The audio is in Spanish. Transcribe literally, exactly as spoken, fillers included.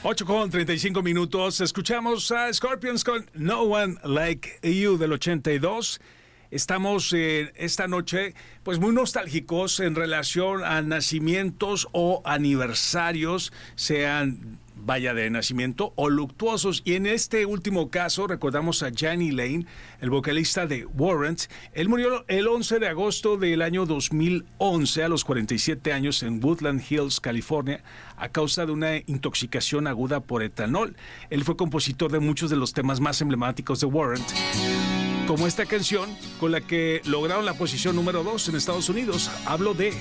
ocho con treinta y cinco minutos. Escuchamos a Scorpions con No One Like You del ochenta y dos. Estamos eh, esta noche pues muy nostálgicos en relación a nacimientos o aniversarios, sean vaya de nacimiento o luctuosos. Y en este último caso recordamos a Jani Lane, el vocalista de Warrant. Él murió el once de agosto del año dos mil once a los cuarenta y siete años en Woodland Hills, California, a causa de una intoxicación aguda por etanol. Él fue compositor de muchos de los temas más emblemáticos de Warrant, como esta canción con la que lograron la posición número dos en Estados Unidos. Hablo de